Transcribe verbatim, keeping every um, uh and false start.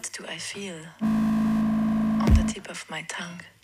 What do I feel on the tip of my tongue?